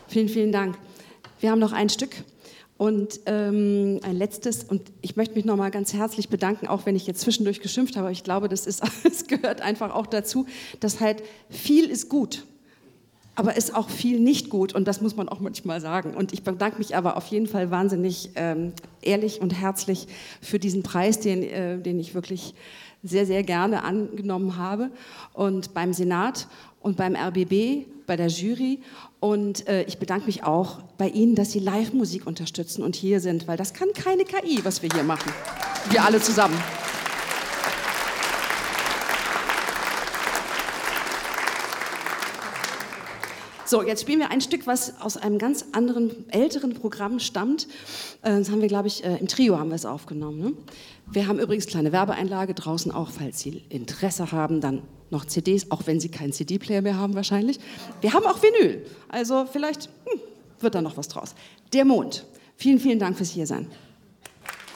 Vielen, vielen Dank. Wir haben noch ein Stück und ein letztes. Und ich möchte mich nochmal ganz herzlich bedanken, auch wenn ich jetzt zwischendurch geschimpft habe. Aber ich glaube, es gehört einfach auch dazu, dass halt viel ist gut. Aber ist auch viel nicht gut und das muss man auch manchmal sagen. Und ich bedanke mich aber auf jeden Fall wahnsinnig ehrlich und herzlich für diesen Preis, den ich wirklich sehr, sehr gerne angenommen habe. Und beim Senat und beim RBB, bei der Jury. Und ich bedanke mich auch bei Ihnen, dass Sie Live-Musik unterstützen und hier sind, weil das kann keine KI, was wir hier machen. Wir alle zusammen. So, jetzt spielen wir ein Stück, was aus einem ganz anderen, älteren Programm stammt. Das haben wir, glaube ich, im Trio haben wir es aufgenommen. Ne? Wir haben übrigens kleine Werbeeinlage draußen auch, falls Sie Interesse haben, dann noch CDs, auch wenn Sie keinen CD-Player mehr haben wahrscheinlich. Wir haben auch Vinyl, also vielleicht wird da noch was draus. Der Mond. Vielen, vielen Dank fürs Hiersein.